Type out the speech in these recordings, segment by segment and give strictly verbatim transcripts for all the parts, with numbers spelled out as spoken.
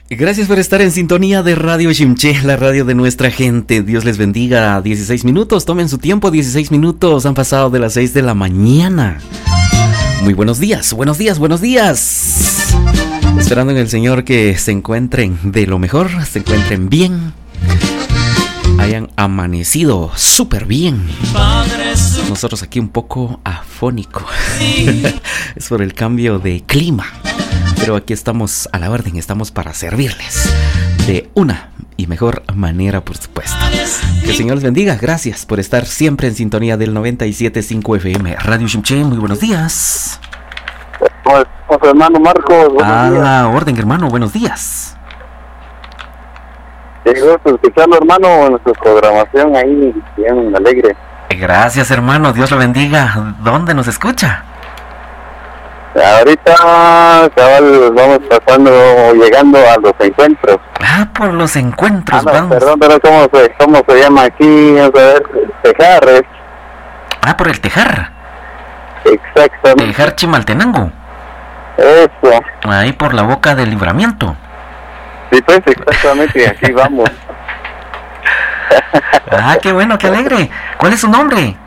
Gracias por estar en sintonía de Radio Ximché, la radio de nuestra gente. Dios les bendiga. dieciséis minutos, tomen su tiempo, dieciséis minutos. Han pasado de las seis de la mañana. Muy buenos días, buenos días, buenos días. Esperando en el Señor que se encuentren de lo mejor, se encuentren bien, hayan amanecido súper bien. Nosotros aquí un poco afónico. Es por el cambio de clima. Pero aquí estamos a la orden, estamos para servirles de una y mejor manera, por supuesto. Que el Señor les bendiga. Gracias por estar siempre en sintonía del noventa y siete punto cinco F M. Radio Ximché, muy buenos días. Pues, pues hermano Marcos, buenos a días. la orden, hermano, buenos días. Qué gusto escucharlo, hermano, en su programación ahí, bien alegre. Gracias, hermano, Dios lo bendiga. ¿Dónde nos escucha? Ahorita, cabal, vamos pasando, llegando a los encuentros. Ah, por los encuentros, ah, no, vamos. Perdón, pero ¿cómo se, cómo se llama aquí? Vamos a ver, Tejar, ¿eh? Ah, por el Tejar. Exactamente. Tejar Chimaltenango. Eso. Ahí por la Boca del Libramiento. Sí, pues, exactamente, aquí vamos. Ah, qué bueno, qué alegre. ¿Cuál es su nombre?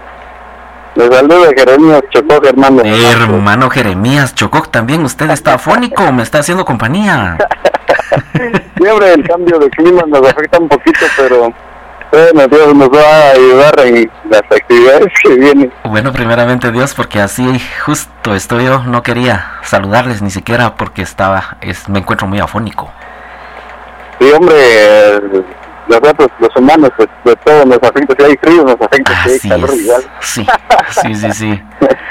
Les saluda Jeremías Chococ, hermano. Hermano Jeremías Chococ, también usted está afónico, me está haciendo compañía. Siempre el cambio de clima nos afecta un poquito, pero bueno, Dios nos va a ayudar en las actividades que vienen. Bueno, primeramente Dios, porque así justo estoy yo, no quería saludarles ni siquiera porque estaba, es, me encuentro muy afónico. Sí, hombre, nosotros los humanos, pues, de todo nos afecta, si hay frío nos afecta, si hay calor igual. Sí, sí, sí, sí.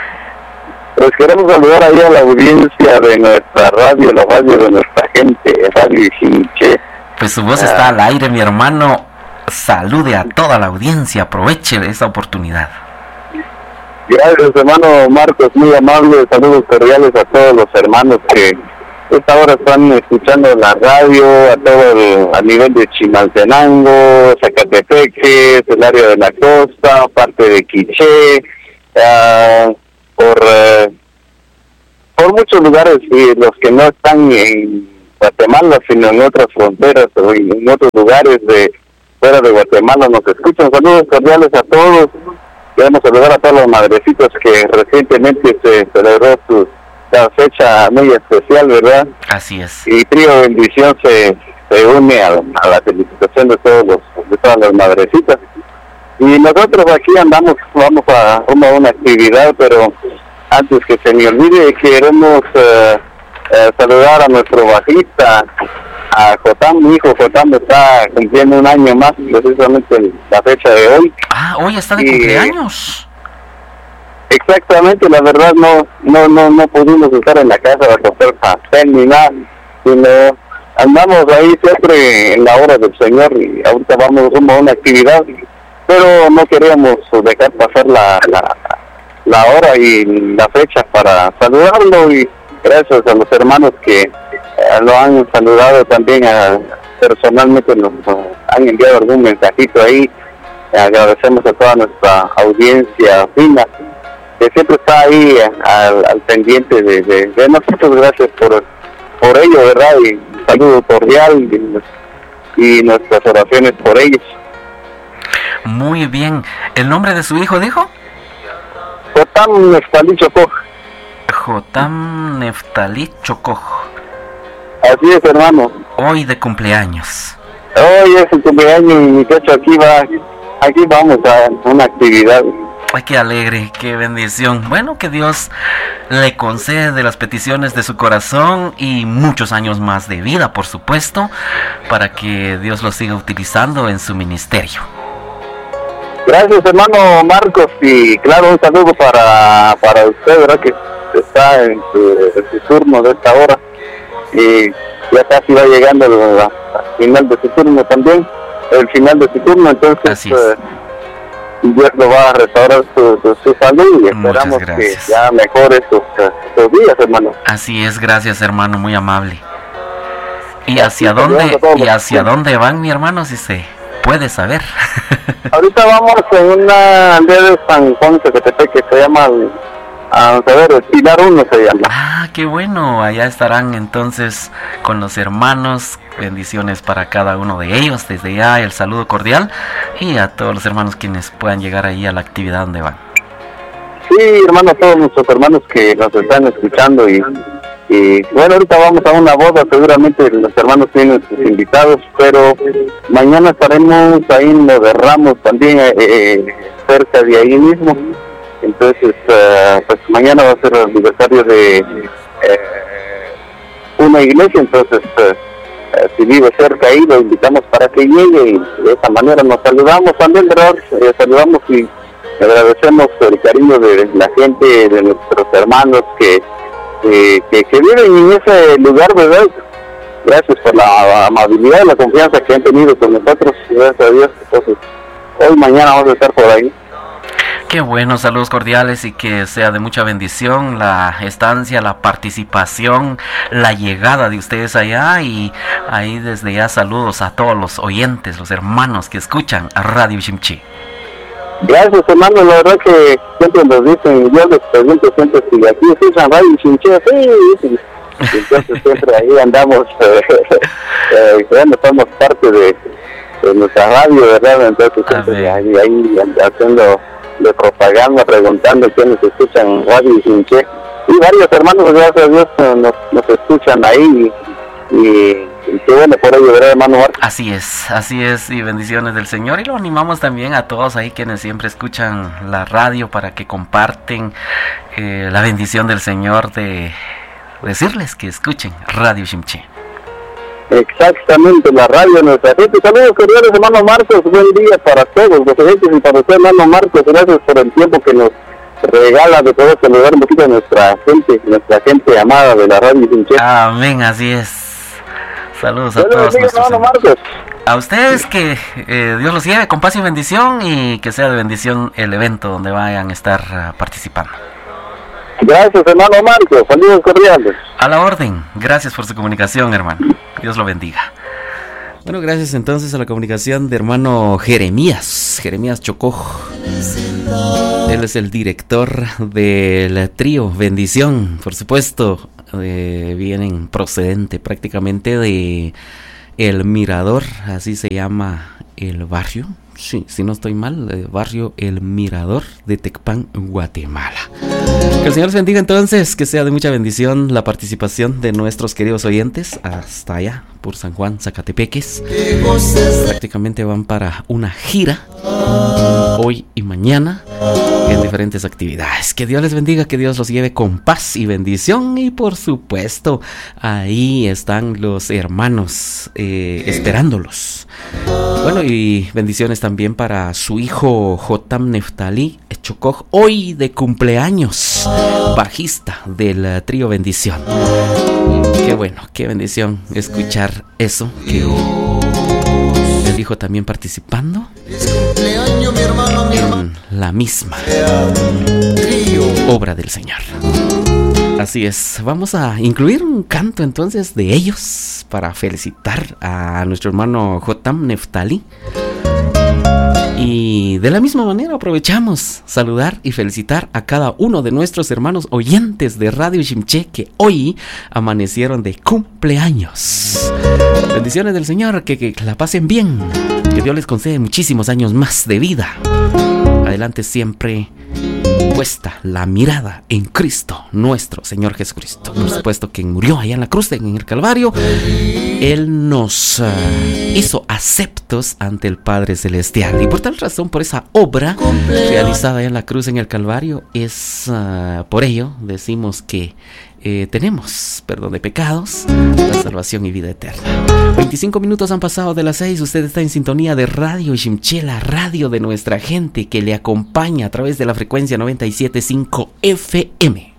Pues queremos saludar ahí a la audiencia de nuestra radio, la radio de nuestra gente, Radio Ximché. Pues su voz ah. está al aire, mi hermano. Salude a toda la audiencia, aproveche esa oportunidad. Gracias, hermano Marcos, muy amable. Saludos cordiales a todos los hermanos que esta hora están escuchando la radio, a todo el, a nivel de Chimaltenango, Zacatepeques, el área de la costa, parte de Quiché, uh, por uh, por muchos lugares, y los que no están en Guatemala, sino en otras fronteras o en otros lugares de fuera de Guatemala nos escuchan. Saludos cordiales a todos. Queremos saludar a todas las madrecitas que recientemente se celebró su la fecha muy especial, ¿verdad? Así es. Y Trío Bendición se, se une a, a la felicitación de todos los, de todas las madrecitas. Y nosotros aquí andamos, vamos a, rumbo a una actividad, pero antes que se me olvide, queremos uh, uh, saludar a nuestro bajista, a Jotam. Mi hijo Jotam está cumpliendo un año más, precisamente en la fecha de hoy. Ah, hoy está de y, cumpleaños. Exactamente, la verdad no no no no pudimos estar en la casa de recoger pastel ni nada, sino andamos ahí siempre en la hora del Señor y ahorita vamos rumbo a una actividad, pero no queríamos dejar pasar la, la, la hora y la fecha para saludarlo, y gracias a los hermanos que eh, lo han saludado también, a, personalmente nos han enviado algún mensajito ahí. Agradecemos a toda nuestra audiencia fina que siempre está ahí al, al pendiente de, de, de nosotros. Gracias por por ello, ¿verdad? Y un saludo cordial y, y nuestras oraciones por ellos. Muy bien. ¿El nombre de su hijo dijo? Jotam Neftalí Chocoj. Jotam Neftalí Chocoj. Así es, hermano. Hoy de cumpleaños. Hoy es el cumpleaños y mi muchacho aquí va, aquí vamos a una actividad. Ay, qué alegre, qué bendición. Bueno, que Dios le concede las peticiones de su corazón y muchos años más de vida, por supuesto, para que Dios lo siga utilizando en su ministerio. Gracias, hermano Marcos, y claro, un saludo para para usted, ¿verdad? Que está en su, en su turno de esta hora y ya casi va llegando al final de su turno también, el final de su turno, entonces... Así es. Eh, Dios lo va a restaurar su, su, su salud y esperamos que ya mejore sus, sus días, hermano. Así es, gracias, hermano, muy amable. ¿Y hacia dónde y hacia dónde van, mi hermano, si se puede saber? Ahorita vamos en una aldea de San Juan, que se llama a saber, Pilar uno se llama. Ah, qué bueno, allá estarán entonces con los hermanos, bendiciones para cada uno de ellos, desde ya el saludo cordial, y a todos los hermanos quienes puedan llegar ahí a la actividad donde van. Sí, hermanos, todos nuestros hermanos que nos están escuchando, y, y bueno, ahorita vamos a una boda, seguramente los hermanos tienen sus invitados, pero mañana estaremos ahí en Lo de Ramos, también eh, eh, cerca de ahí mismo. Entonces, uh, pues mañana va a ser el aniversario de eh, una iglesia, entonces uh, uh, si vive cerca ahí lo invitamos para que llegue, y de esa manera nos saludamos también, ¿verdad? Eh, saludamos y agradecemos el cariño de la gente, de nuestros hermanos que, eh, que, que viven en ese lugar, ¿verdad? Gracias por la amabilidad y la confianza que han tenido con nosotros, gracias a Dios. Entonces, hoy, mañana vamos a estar por ahí. Qué bueno, saludos cordiales y que sea de mucha bendición la estancia, la participación, la llegada de ustedes allá, y ahí desde ya saludos a todos los oyentes, los hermanos que escuchan a Radio Shimché. Gracias, hermano, la verdad que siempre nos dicen, yo les pregunto siempre si aquí escuchan Radio Shimché, sí, sí. Entonces siempre ahí andamos, eh, eh, bueno, somos parte de, de nuestra radio, ¿verdad? Entonces siempre ahí, ahí haciendo de propaganda, preguntando quiénes escuchan Radio Shimché, y varios hermanos, gracias a Dios, nos, nos escuchan ahí, y, y, y qué bueno por ello, ¿verdad, hermano Marcos? Así es, así es, y bendiciones del Señor, y lo animamos también a todos ahí quienes siempre escuchan la radio para que comparten eh, la bendición del Señor de decirles que escuchen Radio Shimché. Exactamente, la radio de nuestra gente. Saludos cordiales, hermano Marcos, buen día para todos los oyentes y para usted, hermano Marcos, gracias por el tiempo que nos regala de poder saludar un poquito a nuestra gente, nuestra gente amada de la radio Shimché. Amén, así es. Saludos a bueno, todos bendiga, nuestros hermano Marcos. A ustedes que eh, Dios los lleve con paz y bendición, y que sea de bendición el evento donde vayan a estar uh, participando. Gracias, hermano Marcos, saludos cordiales. A la orden, gracias por su comunicación, hermano. Dios lo bendiga. Bueno, gracias entonces a la comunicación de hermano Jeremías, Jeremías Chocó. Él es el director del trío Bendición, por supuesto, eh, vienen procedente prácticamente de El Mirador, así se llama el barrio. Sí, si no estoy mal, el barrio El Mirador de Tecpan, Guatemala. Que el Señor les bendiga entonces, que sea de mucha bendición la participación de nuestros queridos oyentes hasta allá, por San Juan, Zacatepeques. Prácticamente van para una gira, hoy y mañana, en diferentes actividades. Que Dios les bendiga, que Dios los lleve con paz y bendición, y por supuesto, ahí están los hermanos eh, esperándolos. Bueno, y bendiciones también para su hijo Jotam Neftalí Chocó, hoy de cumpleaños, bajista del trío Bendición. Qué bueno, qué bendición escuchar eso, que el hijo también participando en la misma obra del Señor. Así es, vamos a incluir un canto entonces de ellos para felicitar a nuestro hermano Jotam Neftalí. Y de la misma manera aprovechamos saludar y felicitar a cada uno de nuestros hermanos oyentes de Radio Shimché que hoy amanecieron de cumpleaños. Bendiciones del Señor, que, que la pasen bien, que Dios les concede muchísimos años más de vida. Adelante siempre puesta la mirada en Cristo, nuestro Señor Jesucristo. Por supuesto, quien murió allá en la cruz, en el Calvario, Él nos uh, hizo aceptos ante el Padre Celestial. Y por tal razón, por esa obra realizada allá en la cruz, en el Calvario, es uh, por ello decimos que eh, tenemos perdón de pecados, la salvación y vida eterna. veinticinco minutos han pasado de las seis. Usted está en sintonía de Radio Shimché, la radio de nuestra gente, que le acompaña a través de la frecuencia noventa y siete punto cinco F M.